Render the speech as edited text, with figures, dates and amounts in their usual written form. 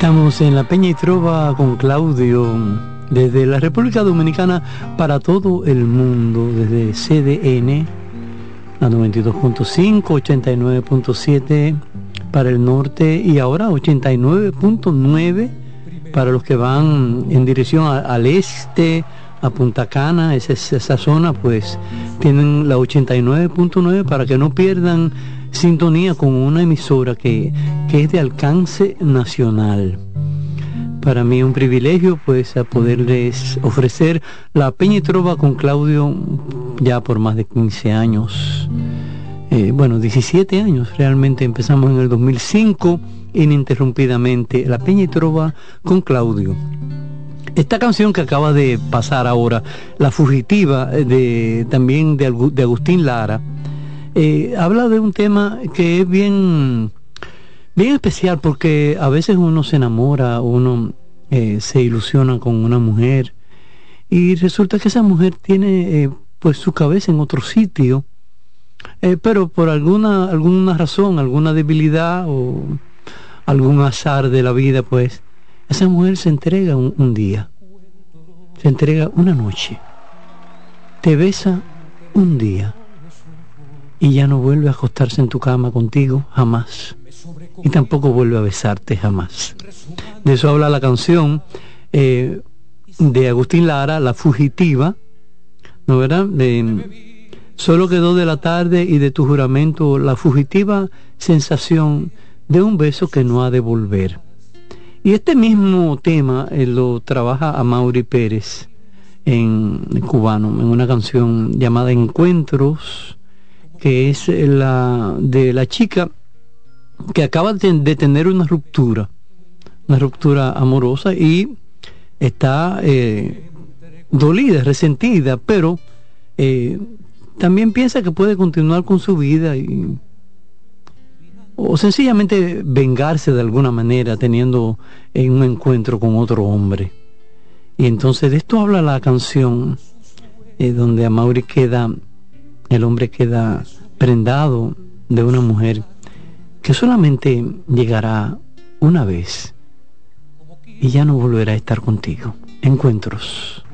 Estamos en la Peña y Trova con Claudio, desde la República Dominicana para todo el mundo, desde CDN, a 92.5, 89.7 para el norte y ahora 89.9 para los que van en dirección al este, a Punta Cana, esa zona, pues tienen la 89.9 para que no pierdan sintonía con una emisora que es de alcance nacional. Para mí es un privilegio pues a poderles ofrecer la Peña y Trova con Claudio ya por más de 15 años. 17 años realmente. Empezamos en el 2005 ininterrumpidamente la Peña y Trova con Claudio. Esta canción que acaba de pasar ahora, La Fugitiva, también de Agustín Lara, habla de un tema que es bien especial, porque a veces uno se enamora, uno se ilusiona con una mujer y resulta que esa mujer tiene pues su cabeza en otro sitio, pero por alguna razón, alguna debilidad o algún azar de la vida, pues esa mujer se entrega un día, se entrega una noche, te besa un día y ya no vuelve a acostarse en tu cama contigo jamás, y tampoco vuelve a besarte jamás. De eso habla la canción de Agustín Lara, La Fugitiva, ¿no, verdad? Solo quedó de la tarde y de tu juramento la fugitiva sensación de un beso que no ha de volver. Y este mismo tema lo trabaja Amaury Pérez en cubano, en una canción llamada Encuentros, que es la de la chica que acaba de tener una ruptura amorosa y está dolida, resentida, pero también piensa que puede continuar con su vida o sencillamente vengarse de alguna manera teniendo un encuentro con otro hombre. Y entonces de esto habla la canción, donde Amaury el hombre queda prendado de una mujer que solamente llegará una vez y ya no volverá a estar contigo. Encuentros.